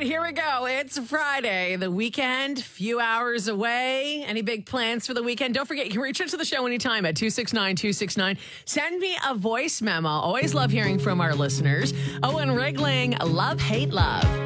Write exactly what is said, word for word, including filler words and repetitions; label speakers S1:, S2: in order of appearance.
S1: right, here we go. It's Friday, the weekend, few hours away. Any big plans for the weekend? Don't forget, you can reach out to the show anytime at two six nine, two six nine. Send me a voice memo. Always love hearing from our listeners. Owen Rigling, Love, Hate, Love.